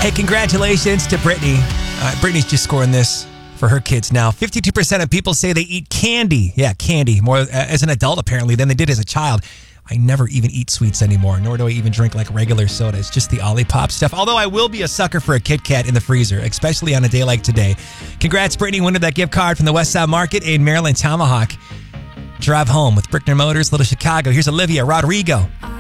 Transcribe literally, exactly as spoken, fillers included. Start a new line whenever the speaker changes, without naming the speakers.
Hey, congratulations to Brittany. Uh, Brittany's just scoring this for her kids now. fifty-two percent of people say they eat candy. Yeah, candy. More uh, as an adult, apparently, than they did as a child. I never even eat sweets anymore, nor do I even drink like regular soda. It's just the Olipop stuff. Although I will be a sucker for a Kit Kat in the freezer, especially on a day like today. Congrats, Brittany, winning that gift card from the Westside Market in Maryland, Tomahawk. Drive home with Brickner Motors, Little Chicago. Here's Olivia Rodrigo.